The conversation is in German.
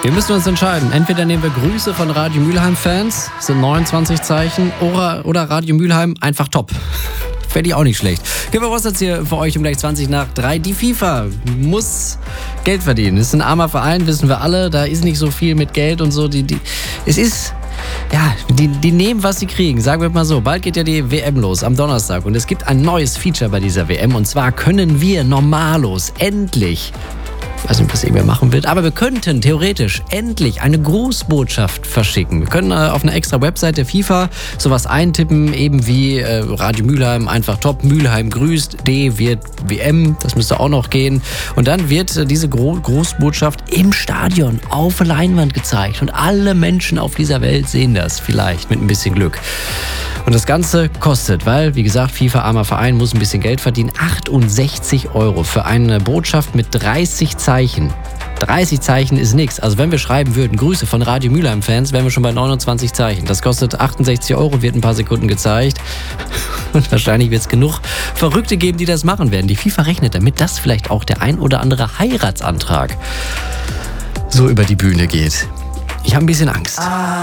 Wir müssen uns entscheiden. Entweder nehmen wir Grüße von Radio Mülheim-Fans, sind 29 Zeichen, oder Radio Mülheim einfach top. Fände ich auch nicht schlecht. Kipper Rossatz hier für euch um gleich 20 nach 3. Die FIFA muss Geld verdienen. Das ist ein armer Verein, wissen wir alle. Da ist nicht so viel mit Geld und so. Die nehmen, was sie kriegen. Sagen wir mal so, bald geht ja die WM los am Donnerstag. Und es gibt ein neues Feature bei dieser WM. Und zwar können wir Normalos endlich, ich weiß nicht, was irgendwer machen wird, aber wir könnten theoretisch endlich eine Grußbotschaft verschicken. Wir können auf einer extra Website der FIFA sowas eintippen, eben wie Radio Mülheim einfach top, Mülheim grüßt, D wird WM, das müsste auch noch gehen. Und dann wird diese Grußbotschaft im Stadion auf der Leinwand gezeigt und alle Menschen auf dieser Welt sehen das, vielleicht mit ein bisschen Glück. Und das Ganze kostet, weil, wie gesagt, FIFA-armer Verein muss ein bisschen Geld verdienen, 68 € für eine Botschaft mit 30 Zeichen. 30 Zeichen ist nichts. Also wenn wir schreiben würden, Grüße von Radio Mülheim-Fans, wären wir schon bei 29 Zeichen. Das kostet 68 €, wird ein paar Sekunden gezeigt. Und wahrscheinlich wird es genug Verrückte geben, die das machen werden. Die FIFA rechnet damit, dass vielleicht auch der ein oder andere Heiratsantrag so über die Bühne geht. Ich habe ein bisschen Angst.